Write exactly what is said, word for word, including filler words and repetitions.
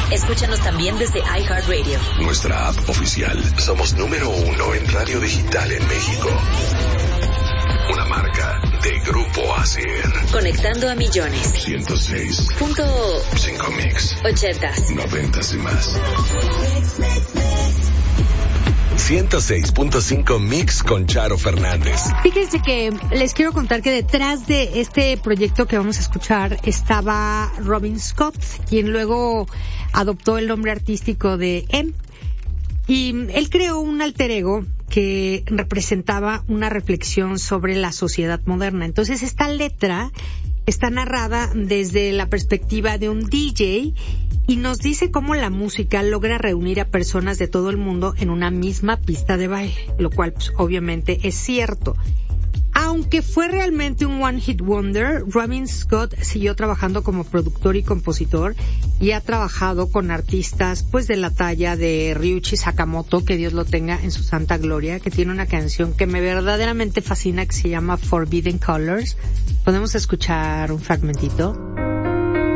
Escúchanos también desde iHeartRadio. Nuestra app oficial. Somos número uno en radio digital en México. Una marca de Grupo Acer. Conectando a millones. ciento seis Punto cinco mix. ochentas. Noventas y más. ciento seis punto cinco Mix con Charo Fernández. Fíjense que les quiero contar que detrás de este proyecto que vamos a escuchar estaba Robin Scott, quien luego adoptó el nombre artístico de M. Y él creó un alter ego que representaba una reflexión sobre la sociedad moderna. Entonces, esta letra está narrada desde la perspectiva de un D J y nos dice cómo la música logra reunir a personas de todo el mundo en una misma pista de baile, lo cual pues, obviamente es cierto. Aunque fue realmente un one hit wonder, Robin Scott siguió trabajando como productor y compositor y ha trabajado con artistas pues de la talla de Ryuichi Sakamoto, que Dios lo tenga en su santa gloria, que tiene una canción que me verdaderamente fascina que se llama Forbidden Colors. ¿Podemos escuchar un fragmentito?